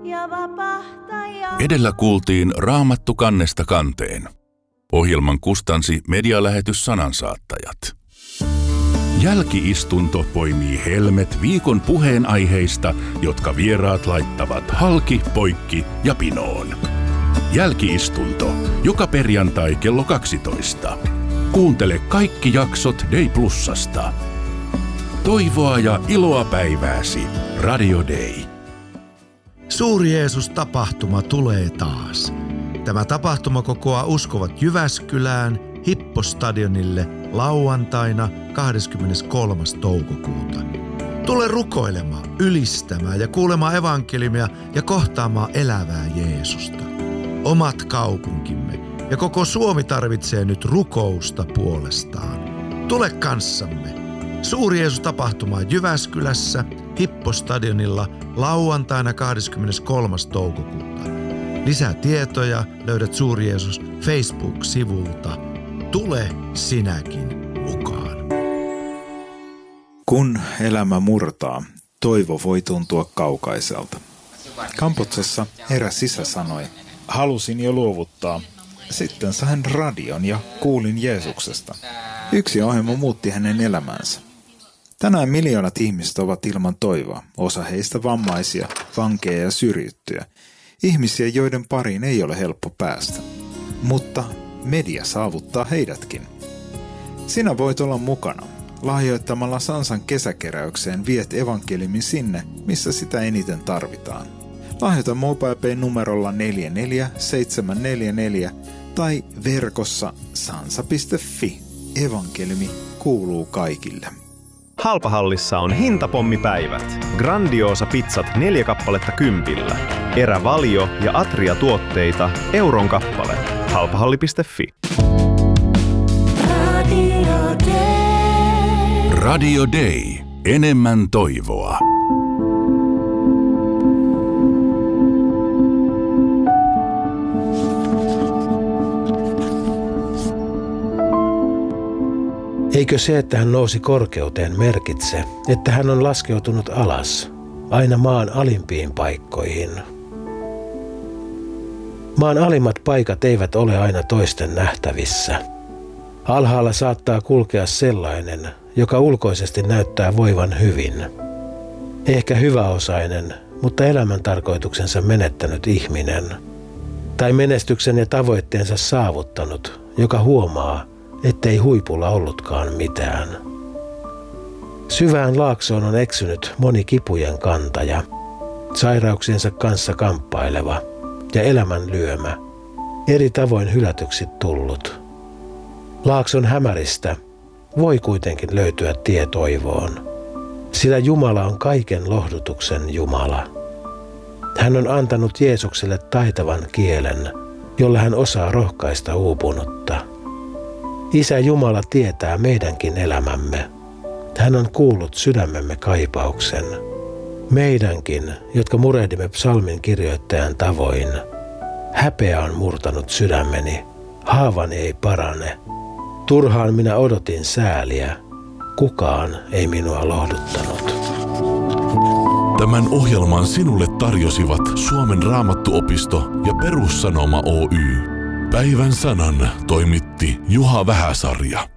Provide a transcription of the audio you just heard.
ja vapahtaja. Edellä kuultiin Raamattu kannesta kanteen. Ohjelman kustansi medialähetys Sanansaattajat. Jälki-istunto poimii helmet viikon puheenaiheista, jotka vieraat laittavat halki, poikki ja pinoon. Jälki-istunto, joka perjantai kello 12. Kuuntele kaikki jaksot Day Plusasta. Toivoa ja iloa päivääsi, Radio Day. Suuri Jeesus-tapahtuma tulee taas. Tämä tapahtuma kokoaa uskovat Jyväskylään Hippostadionille lauantaina 23. toukokuuta. Tule rukoilemaan, ylistämään ja kuulemaan evankeliumia ja kohtaamaan elävää Jeesusta. Omat kaupunkimme ja koko Suomi tarvitsee nyt rukousta puolestaan. Tule kanssamme. Suuri Jeesus-tapahtuma Jyväskylässä Hippostadionilla lauantaina 23. toukokuuta. Lisää tietoja löydät Suuri Jeesus Facebook-sivulta. Tule sinäkin mukaan. Kun elämä murtaa, toivo voi tuntua kaukaiselta. Kampuksessa eräs isä sanoi, halusin jo luovuttaa. Sitten sain radion ja kuulin Jeesuksesta. Yksi ohjelma muutti hänen elämänsä. Tänään miljoonat ihmiset ovat ilman toivoa, osa heistä vammaisia, vankeja ja syrjittyjä. Ihmisiä, joiden pariin ei ole helppo päästä. Mutta media saavuttaa heidätkin. Sinä voit olla mukana. Lahjoittamalla Sansan kesäkeräykseen viet evankeliumin sinne, missä sitä eniten tarvitaan. Lahjoita MobilePay numerolla 44744 tai verkossa sansa.fi. Evankeliumi kuuluu kaikille. Halpahallissa on hintapommipäivät. Grandiosa pizzat 4 kappaletta 10. Erävalio ja Atria-tuotteita euron kappale. Halpahalli.fi. Radio Day. Enemmän toivoa. Eikö se, että hän nousi korkeuteen, merkitse, että hän on laskeutunut alas, aina maan alimpiin paikkoihin? Maan alimmat paikat eivät ole aina toisten nähtävissä. Alhaalla saattaa kulkea sellainen, joka ulkoisesti näyttää voivan hyvin. Ehkä hyväosainen, mutta elämän tarkoituksensa menettänyt ihminen. Tai menestyksen ja tavoitteensa saavuttanut, joka huomaa, ettei huipulla ollutkaan mitään. Syvään laaksoon on eksynyt moni kipujen kantaja, sairauksiensa kanssa kamppaileva ja elämän lyömä, eri tavoin hylätyksi tullut. Laakson hämäristä voi kuitenkin löytyä tie toivoon, sillä Jumala on kaiken lohdutuksen Jumala. Hän on antanut Jeesukselle taitavan kielen, jolla hän osaa rohkaista uupunutta. Isä Jumala tietää meidänkin elämämme. Hän on kuullut sydämemme kaipauksen. Meidänkin, jotka murehdimme psalmin kirjoittajan tavoin. Häpeä on murtanut sydämeni, haavani ei parane. Turhaan minä odotin sääliä, kukaan ei minua lohduttanut. Tämän ohjelman sinulle tarjosivat Suomen Raamattuopisto ja Perussanoma Oy. Päivän sanan toimitti Juha Vähäsarja.